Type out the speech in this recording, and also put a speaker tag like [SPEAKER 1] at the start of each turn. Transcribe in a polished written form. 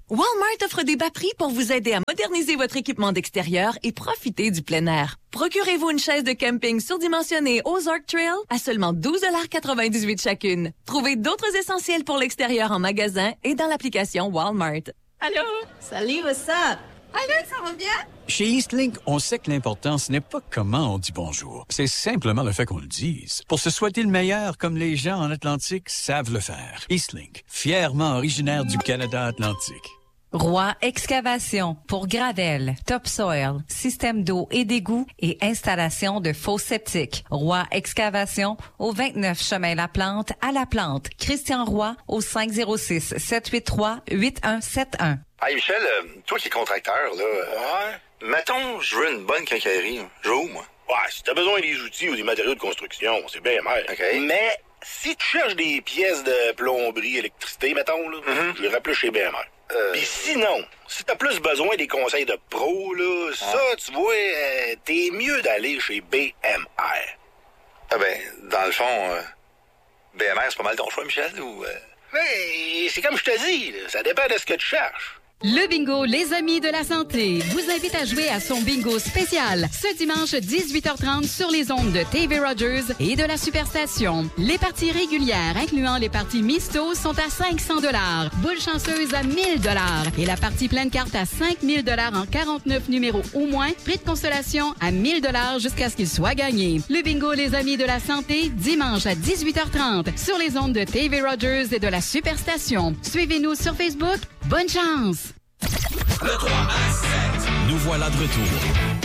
[SPEAKER 1] Walmart offre des bas prix pour vous aider à moderniser votre équipement d'extérieur et profiter du plein air. Procurez-vous une chaise de camping surdimensionnée Ozark Trail à seulement 12,98 chacune. Trouvez d'autres essentiels pour l'extérieur en magasin et dans l'application Walmart.
[SPEAKER 2] Allô?
[SPEAKER 3] Salut, what's up?
[SPEAKER 2] Allô, ça va bien?
[SPEAKER 4] Chez Eastlink, on sait que l'important, ce n'est pas comment on dit bonjour. C'est simplement le fait qu'on le dise. Pour se souhaiter le meilleur, comme les gens en Atlantique savent le faire. Eastlink, fièrement originaire du Canada Atlantique.
[SPEAKER 5] Roy Excavation pour gravel, topsoil, système d'eau et d'égout et installation de faux septiques. Roy Excavation au 29 chemin La Plante à La Plante. Christian Roy au 506-783-8171.
[SPEAKER 6] Hey Michel, toi qui es contracteur, là, mettons, je veux une bonne quincaillerie. Je veux où, moi?
[SPEAKER 7] Ouais, si t'as besoin des outils ou des matériaux de construction, c'est bien mal.
[SPEAKER 6] OK.
[SPEAKER 7] Mais si tu cherches des pièces de plomberie, électricité, mettons, là, je les plus chez BMR. Puis sinon, si t'as plus besoin des conseils de pro, là, ça, tu vois, t'es mieux d'aller chez BMR.
[SPEAKER 6] Ah ben, dans le fond, BMR, c'est pas mal ton choix, Michel, ou...
[SPEAKER 7] Mais c'est comme je te dis, là, ça dépend de ce que tu cherches.
[SPEAKER 8] Le bingo Les Amis de la Santé vous invite à jouer à son bingo spécial ce dimanche 18h30 sur les ondes de TV Rogers et de la Superstation. Les parties régulières, incluant les parties misto, sont à 500 $, boule chanceuse à 1 000 $ et la partie pleine carte à 5 000 $ en 49 numéros ou moins, prix de consolation à 1 000 $ jusqu'à ce qu'il soit gagné. Le bingo Les Amis de la Santé, dimanche à 18h30 sur les ondes de TV Rogers et de la Superstation. Suivez-nous sur Facebook. Bonne chance!
[SPEAKER 9] Le 3 à 7. Nous voilà de retour.